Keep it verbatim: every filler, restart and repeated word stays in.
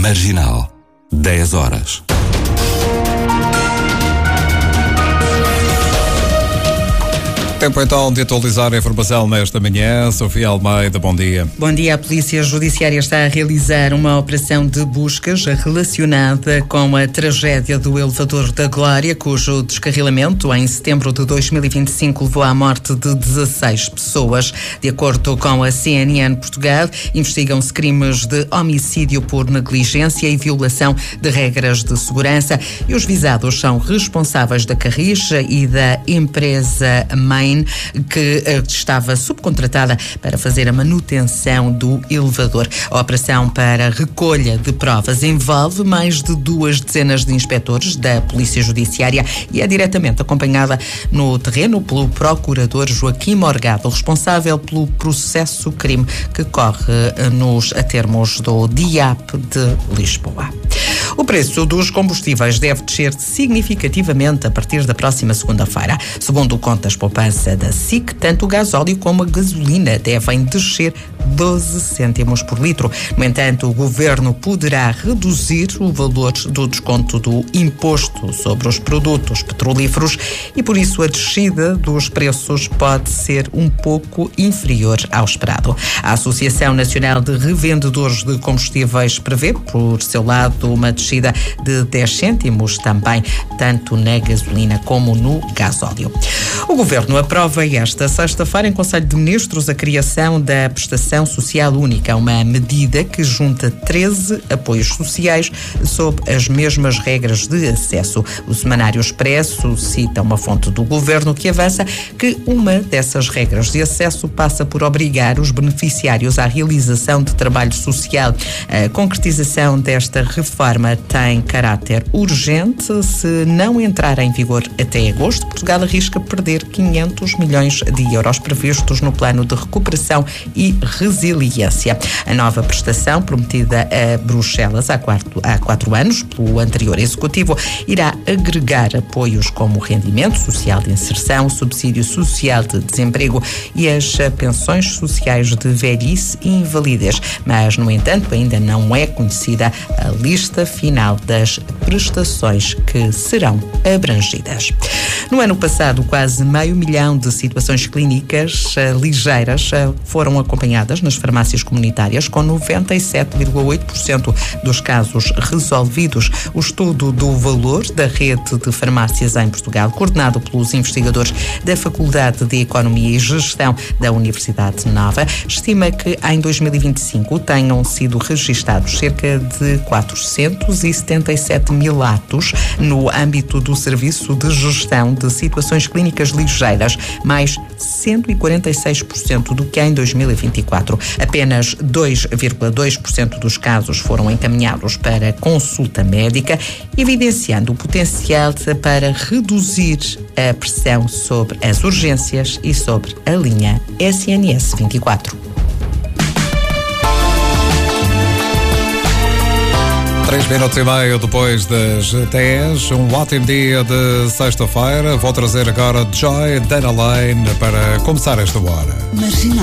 Marginal, dez horas. Tempo então de atualizar a informação nesta manhã. Sofia Almeida, bom dia. Bom dia. A Polícia Judiciária está a realizar uma operação de buscas relacionada com a tragédia do elevador da Glória, cujo descarrilamento em setembro de dois mil e vinte e cinco levou à morte de dezasseis pessoas. De acordo com a C N N Portugal, investigam-se crimes de homicídio por negligência e violação de regras de segurança, e os visados são responsáveis da Carris e da empresa mãe que estava subcontratada para fazer a manutenção do elevador. A operação para recolha de provas envolve mais de duas dezenas de inspectores da Polícia Judiciária e é diretamente acompanhada no terreno pelo procurador Joaquim Morgado, responsável pelo processo crime que corre nos termos do D I A P de Lisboa. O preço dos combustíveis deve descer significativamente a partir da próxima segunda-feira. Segundo contas poupança da S I C, tanto o gasóleo como a gasolina devem descer doze cêntimos por litro. No entanto, o governo poderá reduzir o valor do desconto do imposto sobre os produtos petrolíferos e, por isso, a descida dos preços pode ser um pouco inferior ao esperado. A Associação Nacional de Revendedores de Combustíveis prevê, por seu lado, uma descida de dez cêntimos também, tanto na gasolina como no gasóleo. O governo aprova esta sexta-feira em Conselho de Ministros a criação da Prestação Social Única, uma medida que junta treze apoios sociais sob as mesmas regras de acesso. O Semanário Expresso cita uma fonte do governo que avança que uma dessas regras de acesso passa por obrigar os beneficiários à realização de trabalho social. A concretização desta reforma tem caráter urgente. Se não entrar em vigor até agosto, Portugal arrisca perder quinhentos milhões de euros previstos no Plano de Recuperação e Resiliência. A nova prestação, prometida a Bruxelas há quatro, há quatro anos pelo anterior Executivo, irá agregar apoios como o rendimento social de inserção, o subsídio social de desemprego e as pensões sociais de velhice e invalidez. Mas, no entanto, ainda não é conhecida a lista final das prestações que serão abrangidas. No ano passado, quase meio milhão de situações clínicas uh, ligeiras uh, foram acompanhadas nas farmácias comunitárias, com noventa e sete vírgula oito por cento dos casos resolvidos. O estudo do valor da rede de farmácias em Portugal, coordenado pelos investigadores da Faculdade de Economia e Gestão da Universidade Nova, estima que em dois mil e vinte e cinco tenham sido registados cerca de quatrocentos e setenta e sete mil atos no âmbito do Serviço de Gestão de Situações Clínicas Ligeiras, mais cento e quarenta e seis por cento do que em dois mil e vinte e quatro. Apenas dois vírgula dois por cento dos casos foram encaminhados para consulta médica, evidenciando o potencial para reduzir a pressão sobre as urgências e sobre a linha S N S vinte e quatro. Três minutos e meio depois das dez, um ótimo dia de sexta-feira. Vou trazer agora Joy Dana Lane para começar esta hora. Marginal.